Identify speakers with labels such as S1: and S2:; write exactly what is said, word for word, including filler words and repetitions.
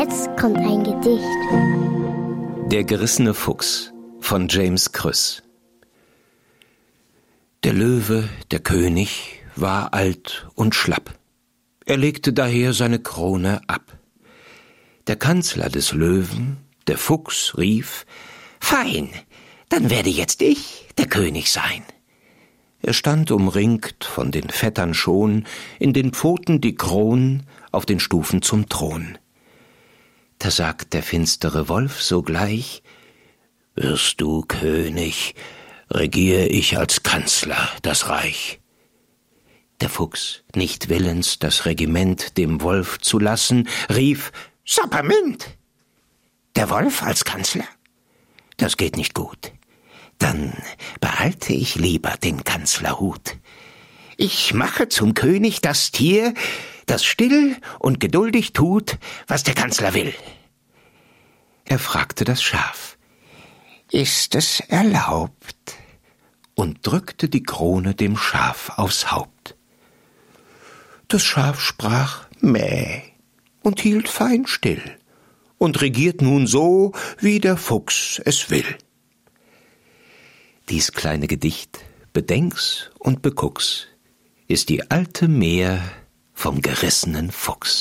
S1: jetzt kommt ein Gedicht.
S2: Der gerissene Fuchs von James Krüss. Der Löwe, der König, war alt und schlapp. Er legte daher seine Krone ab. Der Kanzler des Löwen, der Fuchs, rief: »Fein, dann werde jetzt ich der König sein.« Er stand umringt von den Vettern schon, in den Pfoten die Kron, auf den Stufen zum Thron. Da sagt der finstere Wolf sogleich: »Wirst du König, regier ich als Kanzler das Reich.« Der Fuchs, nicht willens, das Regiment dem Wolf zu lassen, rief: »Sappermint! Der Wolf als Kanzler? Das geht nicht gut. Dann behalte ich lieber den Kanzlerhut. Ich mache zum König das Tier, das still und geduldig tut, was der Kanzler will.« Er fragte das Schaf: »Ist es erlaubt?« und drückte die Krone dem Schaf aufs Haupt. Das Schaf sprach Mäh und hielt fein still und regiert nun so, wie der Fuchs es will. Dies kleine Gedicht, bedenk's und beguck's, ist die alte Mär vom gerissenen Fuchs.